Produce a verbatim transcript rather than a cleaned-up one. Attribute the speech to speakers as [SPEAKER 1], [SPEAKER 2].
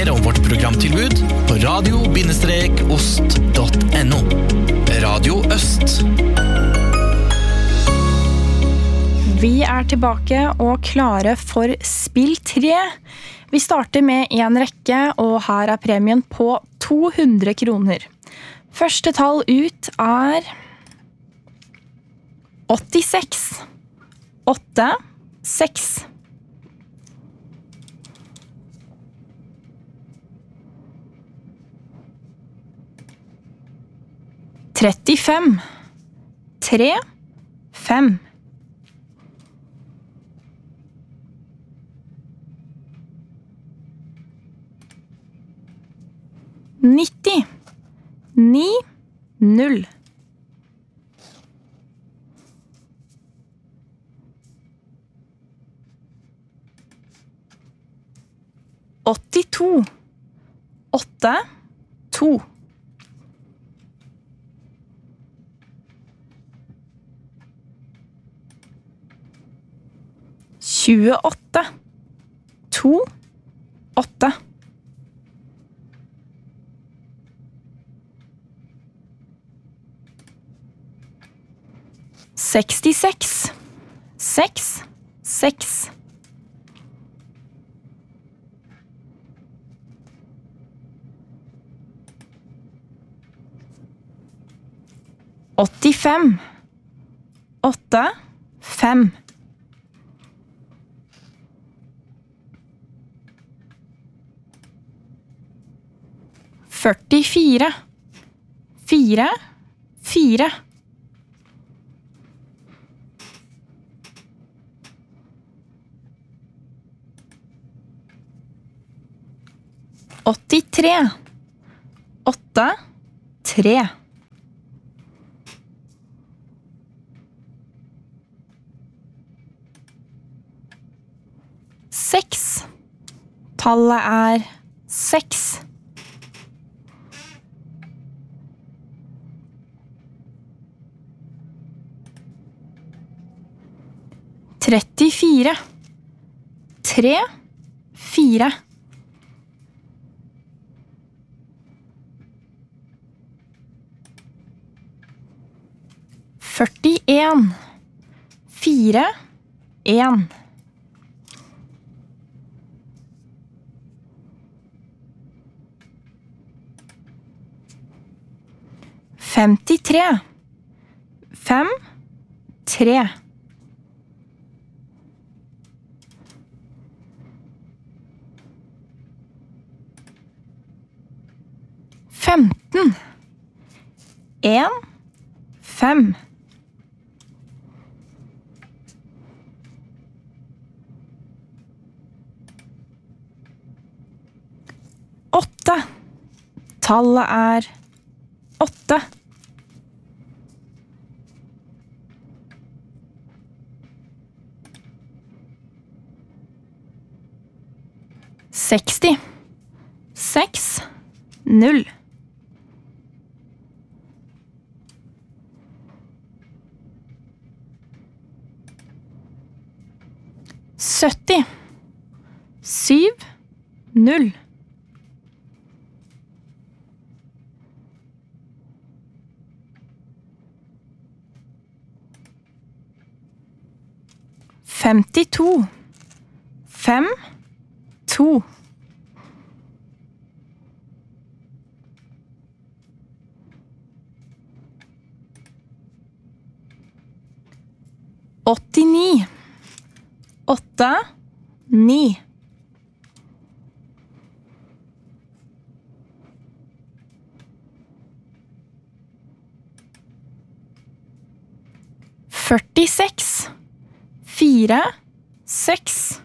[SPEAKER 1] mer om vårt programtilbud på radio ost punktum no. Radio Øst.
[SPEAKER 2] Vi er tilbake og klare for spill tre. Vi starter med en rekke, og her er premien på to hundre kroner. Første tall ut er åttiseks. åtte, seks. trettifem. tre, fem. nitti. ni, null. åttito. åtte, to. tjueåtte. to, åtte. sekstiseks. seks, seks. åttifem. åtte, fem. førtifire. fire, fire. åttitre. åtte, tre. seks. Tallet er seks. trettifire. tre, fire. førtien. fire, en. femtitre. fem, tre. femten. en, fem. åtte. Tallet er åtte. seksti. seks, null. sytti. syv, null. femtito. fem, to. åttini. åtte, ni. førtiseks. fire, seks.